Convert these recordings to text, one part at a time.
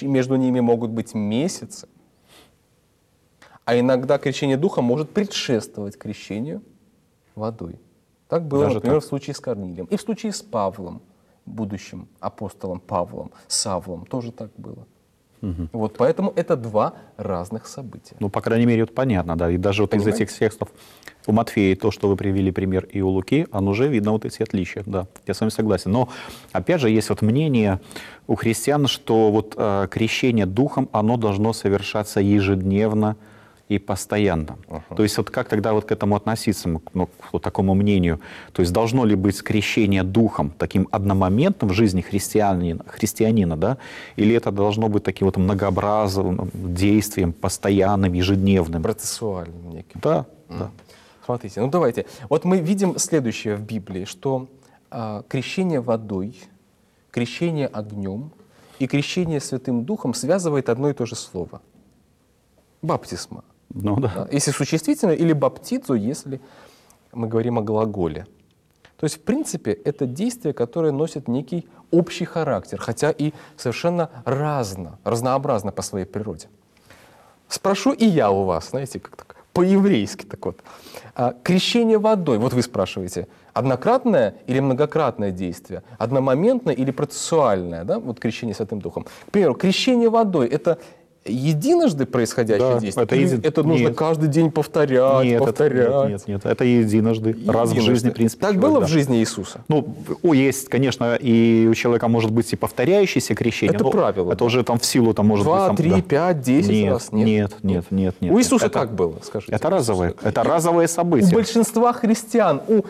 между ними могут быть месяцы. А иногда крещение Духом может предшествовать крещению водой. Так было, Даже например, так? в случае с Корнилием. И в случае с Павлом, будущим апостолом Павлом, Савлом, тоже так было. Вот, поэтому это два разных события. Ну, по крайней мере, это понятно, да. И даже вот из Понимаете? этих текстов у Матфея, то, что вы привели пример, и у Луки, оно уже видно вот эти отличия, да. Я с вами согласен. Но, опять же, есть вот мнение у христиан, что вот крещение Духом, оно должно совершаться ежедневно и постоянно. То есть вот как тогда вот к этому относиться, ну, к вот такому мнению? То есть должно ли быть крещение Духом таким одномоментным в жизни христианина, да? Или это должно быть таким вот многообразным действием, постоянным, ежедневным? Процессуальным неким. Да, да. Смотрите, ну давайте. Вот мы видим следующее в Библии, что крещение водой, крещение огнем и крещение Святым Духом связывает одно и то же слово. Баптисма. Ну да. Да, если существительное, или баптизу, если мы говорим о глаголе. То есть, в принципе, это действие, которое носит некий общий характер, хотя и совершенно разнообразно по своей природе. Спрошу и я у вас, знаете, как так, по-еврейски так вот. Крещение водой, вот вы спрашиваете, однократное или многократное действие, одномоментное или процессуальное, да, вот крещение Святым Духом. К примеру, крещение водой — это единожды происходящее Да, действие? это Или это нужно нет. каждый день повторять, Нет, повторять? нет, это единожды, раз в жизни, в принципе. Так человек, было да. в жизни Иисуса? Ну, есть, конечно, и у человека может быть и повторяющееся крещение. Это но правило, Это да. уже там в силу, там может 2, быть... 3, там, да. 5, 10 нет, раз? Нет. У Иисуса Это- как было, скажите? Это разовое, это разовое У событие. большинства христиан, у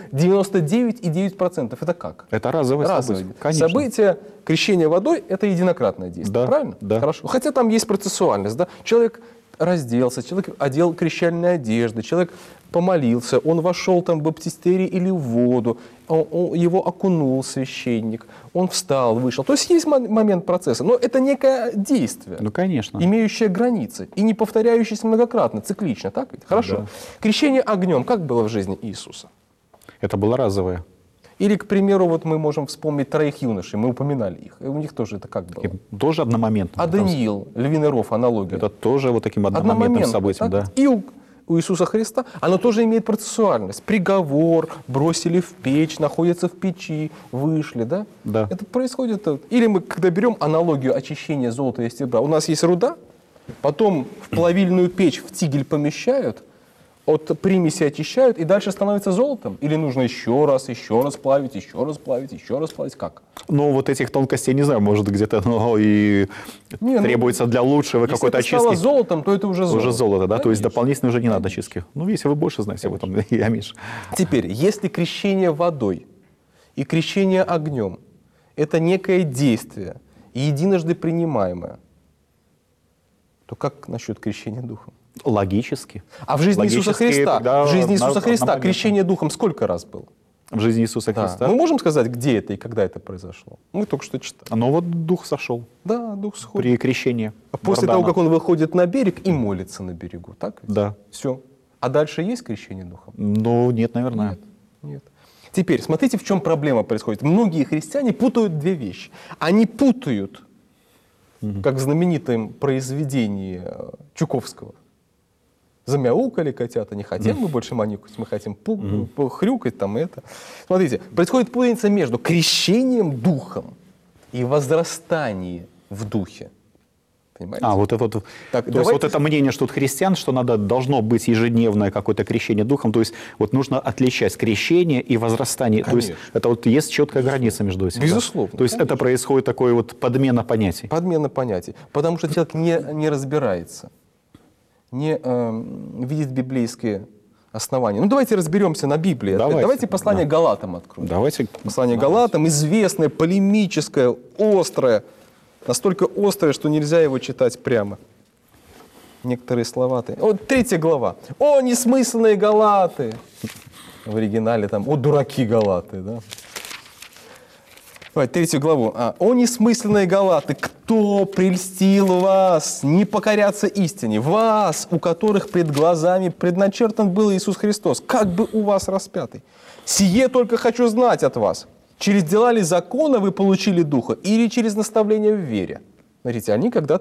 99,9% это как? Это разовое событие, конечно. Событие крещения водой — это единократное действие, Да, правильно? да. Хорошо. Хотя там есть процессуальность, да? Человек разделся, человек одел крещальные одежды, человек помолился, он вошел там в баптистерий или в воду, его окунул священник, он встал, вышел. То есть есть момент процесса, но это некое действие, Ну, конечно. имеющее границы и не повторяющееся многократно, циклично, так ведь? Хорошо. Да. Крещение огнем как было в жизни Иисуса? Это было разовое. Или, к примеру, вот мы можем вспомнить 3 юношей, мы упоминали их, и у них тоже это как было? И тоже одномоментно. А Даниил, львиный ров, аналогия. Это тоже вот таким одномоментным Одномоментно, событием, так? да. И у Иисуса Христа оно тоже имеет процессуальность. Приговор, бросили в печь, находятся в печи, вышли, да? Да. Это происходит. Или мы, когда берем аналогию очищения золота и серебра, у нас есть руда, потом в плавильную печь в тигель помещают, от примеси очищают, и дальше становится золотом? Или нужно еще раз плавить, еще раз плавить? Как? Ну, вот этих тонкостей, не знаю, может, где-то и Не, ну, требуется для лучшего Если какой-то это стало очистки. золотом, то это уже золото. Уже золото, да? То есть Конечно. дополнительно уже не надо чистки. Ну, если вы больше знаете об этом, я меньше. Теперь, если крещение водой и крещение огнем – это некое действие, единожды принимаемое, то как насчет крещения Духом? Логически. А в жизни Иисуса Логически, Христа, тогда в жизни Иисуса одномоментно. Христа крещение Духом сколько раз было? В жизни Иисуса Да. Христа. Мы можем сказать, где это и когда это произошло? Мы только что читали. Но вот Дух сошел Да, Дух сходит. при крещении. А после Иордана. того, как он выходит на берег и молится на берегу, так? ведь? Да. Все. А дальше есть крещение Духом? Ну, нет, наверное. Нет. Теперь, смотрите, в чем проблема происходит. Многие христиане путают две вещи. Они путают, как в знаменитом произведении Чуковского. Замяукали котята, не хотим мы больше маникать, мы хотим хрюкать там и это. Смотрите, происходит путаница между крещением Духом и возрастанием в Духе. Понимаете? А, вот это вот. Так, То есть давайте- вот это мнение, что от христиан, что должно быть ежедневное какое-то крещение Духом, то есть вот нужно отличать крещение и возрастание. То есть Конечно. это вот есть четкая граница между этим. да? Безусловно, То есть это происходит такое вот подмена понятий. Подмена понятий. Потому что человек не разбирается, не видит библейские основания. Ну, давайте разберемся на Библии. Давайте, послание Галатам откроем. Давайте. Послание Галатам известное, полемическое, острое. Настолько острое, что нельзя его читать прямо. Некоторые слова. Вот 3 глава. «О, несмысленные галаты!» В оригинале там «О, дураки галаты!» да? Давайте 3 главу. «О, несмысленные галаты! Кто прельстил вас не покоряться истине? Вас, у которых пред глазами предначертан был Иисус Христос, как бы у вас распятый. Сие только хочу знать от вас. Через дела ли закона вы получили Духа или через наставление в вере?» Смотрите, они когда-то